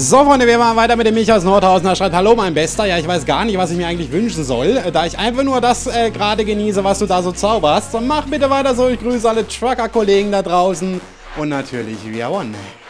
So, Freunde, wir machen weiter mit dem Micha aus Nordhausen. Er schreibt, hallo, mein Bester. Ja, ich weiß gar nicht, was ich mir eigentlich wünschen soll, da ich einfach nur das gerade genieße, was du da so zauberst. Und mach bitte weiter so. Ich grüße alle Trucker-Kollegen da draußen und natürlich We Are One.